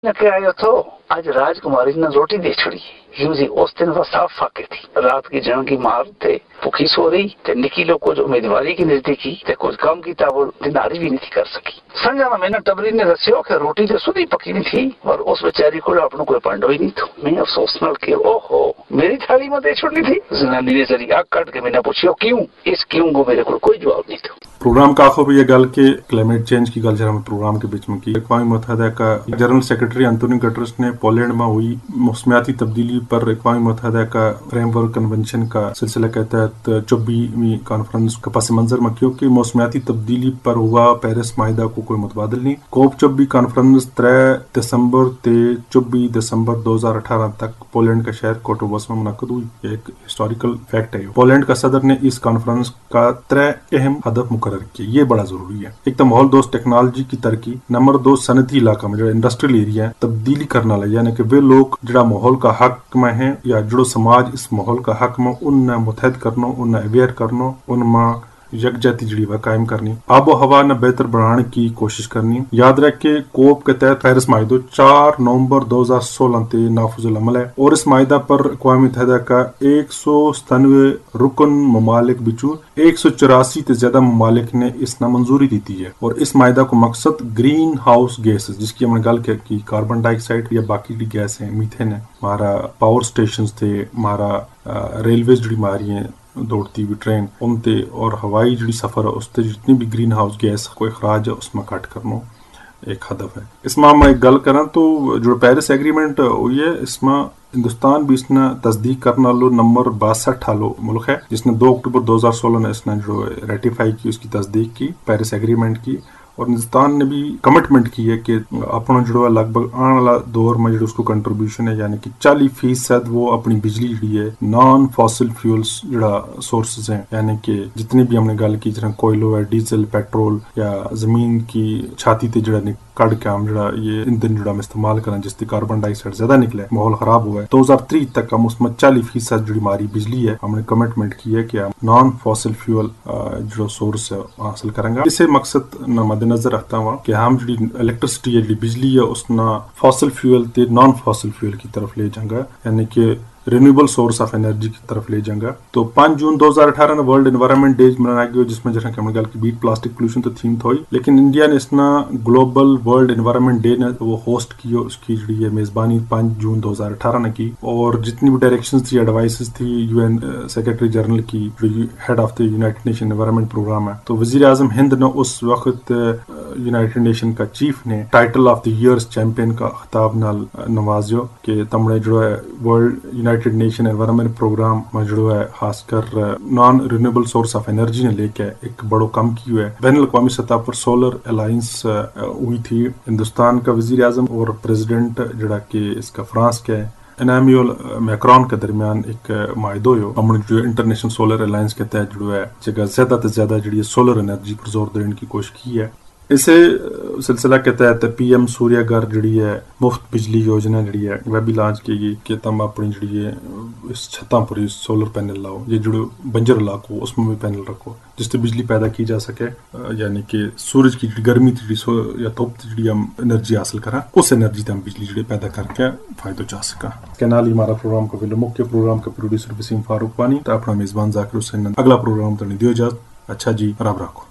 کے آئے تو آج راجکماری نے روٹی دے چھڑی یوں جی اس دن وہ صاف فاقے تھی رات کی جنگ کی مار تھے بھوکی سو رہی تے نکی لوگ کو جو امیدواری کی نزدیکی تے کچھ کام کی تھا وہ دیناری بھی نہیں تھی کر سکی سنجانا میں نے ٹبری نے رسیو کہ روٹی تو سنی پکی نہیں تھی اور اس بیچاری کو اپنا کوئی پانڈو ہی نہیں تھا میں افسوس نال کہ او ہو میری تھالی میں دے چھوڑنی تھی زنانی نے ذری آگ کاٹ کے میں نے پوچھو کیوں اس کیوں کو میرے کو کوئی جواب نہیں تھا. پروگرام کا آخر یہ گل کہ کلائمیٹ چینج کی گل جب پروگرام کے بیچ میں کی اقوام متحدہ کا جنرل سیکرٹری انتونی گٹرس نے پولینڈ میں ہوئی موسمیاتی تبدیلی پر اقوام متحدہ کا فریم ورک کنونشن کا سلسلہ کے تحت 24ویں کانفرنس کا پس منظر میں کیونکہ موسمیاتی تبدیلی پر ہوا پیرس معاہدہ کو کوئی متبادل نہیں. کوپ 24 کانفرنس 3 دسمبر تے 24 دسمبر 2018 تک پولینڈ کا شہر کوٹووس میں منعقد ہوئی. یہ ایک ہسٹوریکل فیکٹ ہے. پولینڈ کا صدر نے اس کانفرنس کا 3 اہم ہدف مقرر کیے. یہ بڑا ضروری ہے. ایک تو ماحول دوست ٹیکنالوجی کی ترقی. نمبر 2 صنعتی علاقہ میں جو انڈسٹریل ایریا ہے تبدیلی کرنا لے یعنی کہ وہ لوگ جڑا ماحول کا حق میں ہیں یا جڑو سماج اس ماحول کا حق میں ان متحد کرنا ان اویئر کرنا ان میں یکجہتی جڑی وہ قائم کرنی. آب و ہوا نے بہتر بنانے کی کوشش کرنی. یاد رکھ کے کوپ کے تحت پیرس معاہدہ 4 نومبر 2016 تے نافذ العمل ہے اور اس معاہدہ پر اقوام متحدہ کا 197 رکن ممالک بچو 184 تے زیادہ ممالک نے اس نے منظوری دیتی ہے. اور اس معاہدہ کو مقصد گرین ہاؤس گیسز جس کی ہم نے گل کی کاربن ڈائی آکسائڈ یا باقی بھی گیس ہیں میتھین ہے ہمارا پاور سٹیشنز تھے ہمارا ریلویز جڑی ہماری ہیں دوڑتی ہوئی ٹرین ان تے اور ہوائی جڑی سفر ہے اس تے جتنی بھی گرین ہاؤس گیس کو اخراج ہے اس میں کٹ کرنا ایک ہدف ہے. اس میں ایک گل کریں تو جو پیرس ایگریمنٹ ہوئی ہے اس میں ہندوستان بھی اس نے تصدیق کرنا لو نمبر 62 حالو ملک ہے جس نے 2 اکتوبر 2016 نے اس نے جو ریٹیفائی کی اس کی تصدیق کی پیرس ایگریمنٹ کی. اور ہندوستان نے بھی کمٹمنٹ کی ہے کہ اپنا جڑا لگ بھگ آنے والا دور میں جو اس کو کنٹریبیوشن ہے یعنی کہ 40% وہ اپنی بجلی جڑی ہے نان فاسل فیولز جڑا سورسز ہیں یعنی کہ جتنی بھی ہم نے گل کی جنہیں کوئلو ہے ڈیزل پیٹرول یا زمین کی چھاتی تے جڑا کڑ کے ہم جڑا یہ ایندھن جڑا ہم استعمال کریں جس سے کاربن ڈائی آکسائڈ زیادہ نکلے ماحول خراب ہوا ہے 2030 تک ہم اس میں 40% جڑی ہماری بجلی ہے ہم نے کمٹمنٹ کی ہے کہ ہم نان فاسل فیول جو سورس ہے حاصل کریں گے. اسے مقصد مد نظر رکھتا ہوا کہ ہم جڑی الیکٹرسٹی ہے جڑی بجلی ہے اس نا فاسل فیول تے نان فاسل فیول کی طرف لے جائیں گا یعنی کہ رینیوبل سورس آف انرجی کی طرف لے جائیں گا. تو 5 جون 2018 نے ورلڈ انوائرمنٹ ڈے منایا گیا جس میں جیسا کہ ہم نے گل کی بیٹ پلاسٹک پولوشن تو تھیم تھوئی لیکن انڈیا نے اس نا گلوبل ورلڈ انوائرمنٹ ڈے نے وہ ہوسٹ کی اس کی جڑی ہے میزبانی 5 جون 2018 نے کی. اور جتنی بھی ڈائریکشنز تھی ایڈوائسز تھی یو این سیکرٹری جنرل کی جو head of the United nation environment programme ہے تو وزیر اعظم ہند نے اس وقت یونائٹڈ نیشن کا چیف نے title of the years champion کا خطاب نال نوازیو کہ تمنے جو ہے world United nation environment programme میں جو ہے خاص کر naan renewable source of energy نے لے کے ایک بڑو کم کی ہے. بین الاقوامی سطح پر سولر الائنس ہوئی تھی. ہندوستان کا وزیر اعظم اور پریزیڈنٹ جڑا کہ اس کا فرانس کے انیمیول میکرون کے درمیان ایک معاہدہ ہو ہم جو انٹرنیشنل سولر الائنس کے تحت جو ہے جگہ زیادہ سے زیادہ جڑی سولر انرجی پر زور دینے کی کوشش کی ہے. اسے سلسلہ کے تحت پی ایم سوریا گھر جڑی ہے مفت بجلی یوجنا جڑی ہے وہ بھی لانچ کی گئی کہ تم اپنی جڑی ہے اس چھتاں پر سولر پینل لاؤ یہ جڑو بنجر علاقہ اس میں بھی پینل رکھو جس سے بجلی پیدا کی جا سکے یعنی کہ سورج کی گرمی یا دھوپ جڑی ہم انرجی حاصل کریں اس انرجی سے ہم بجلی جڑی پیدا کر کے فائدہ چاہ سکیں. اس کے نال ہی ہمارا پروگرام کا مکھ پروگرام کا پروڈیوسر وسیم فاروق وانی تو اپنا میزبان ذاکر حسین اگلا پروگرام تو نہیں دیو اجازت. اچھا جی رب رکھو.